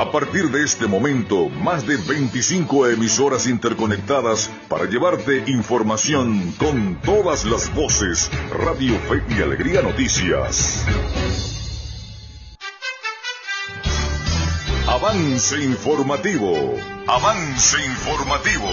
A partir de este momento, más de 25 emisoras interconectadas para llevarte información con todas las voces. Radio Fe y Alegría Noticias. Avance informativo. Avance informativo.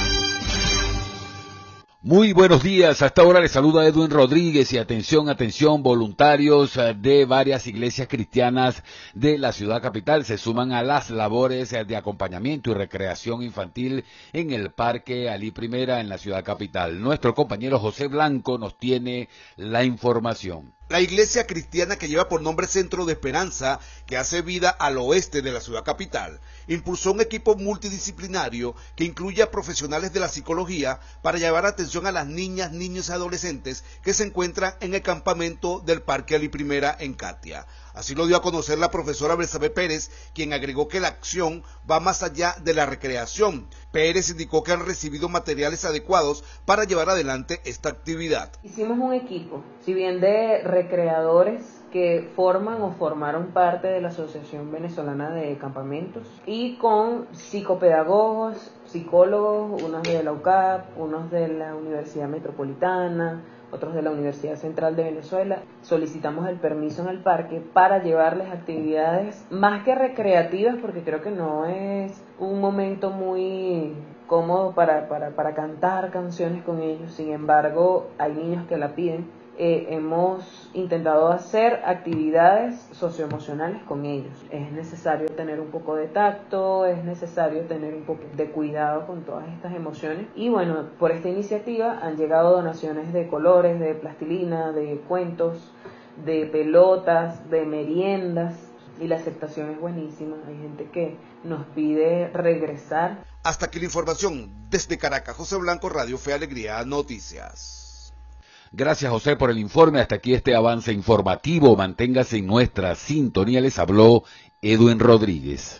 Muy buenos días, hasta ahora les saluda Edwin Rodríguez y atención, voluntarios de varias iglesias cristianas de la ciudad capital se suman a las labores de acompañamiento y recreación infantil en el Parque Alí Primera en la ciudad capital. Nuestro compañero José Blanco nos tiene la información. La iglesia cristiana que lleva por nombre Centro de Esperanza, que hace vida al oeste de la ciudad capital, impulsó un equipo multidisciplinario que incluye a profesionales de la psicología para llevar atención a las niñas, niños y adolescentes que se encuentran en el campamento del Parque Alí Primera en Catia. Así lo dio a conocer la profesora Bersabé Pérez, quien agregó que la acción va más allá de la recreación. Pérez indicó que han recibido materiales adecuados para llevar adelante esta actividad. Hicimos un equipo, si bien de recreadores que forman o formaron parte de la Asociación Venezolana de Campamentos, y con psicopedagogos, psicólogos, unos de la UCAP, unos de la Universidad Metropolitana, otros de la Universidad Central de Venezuela. Solicitamos el permiso en el parque para llevarles actividades más que recreativas, porque creo que no es un momento muy cómodo para cantar canciones con ellos. Sin embargo, hay niños que la piden. Hemos intentado hacer actividades socioemocionales con ellos. Es necesario tener un poco de tacto, es necesario tener un poco de cuidado con todas estas emociones. Y bueno, por esta iniciativa han llegado donaciones de colores, de plastilina, de cuentos, de pelotas, de meriendas, y la aceptación es buenísima. Hay gente que nos pide regresar. Hasta aquí la información. Desde Caracas, José Blanco, Radio Fe Alegría Noticias. Gracias, José, por el informe. Hasta aquí este avance informativo. Manténgase en nuestra sintonía. Les habló Edwin Rodríguez.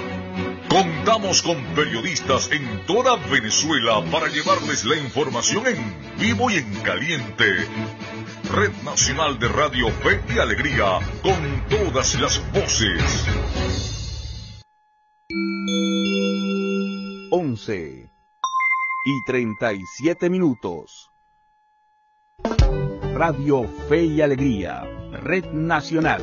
Contamos con periodistas en toda Venezuela para llevarles la información en vivo y en caliente. Red Nacional de Radio Fe y Alegría, con todas las voces. 11:37. Radio Fe y Alegría, Red Nacional.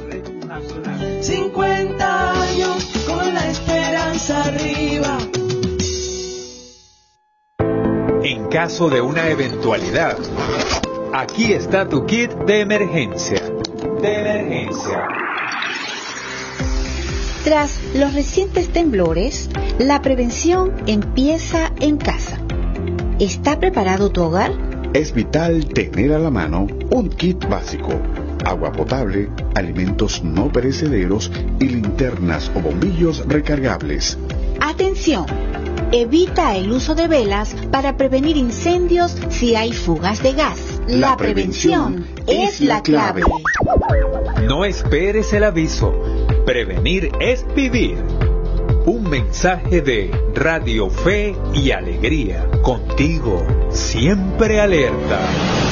50 años con la esperanza arriba. En caso de una eventualidad, aquí está tu kit de emergencia. Tras los recientes temblores, la prevención empieza en casa. ¿Está preparado tu hogar? Es vital tener a la mano un kit básico: agua potable, alimentos no perecederos y linternas o bombillos recargables. ¡Atención! Evita el uso de velas para prevenir incendios si hay fugas de gas. La prevención es la clave. No esperes el aviso. Prevenir es vivir. Un mensaje de Radio Fe y Alegría. Contigo, siempre alerta.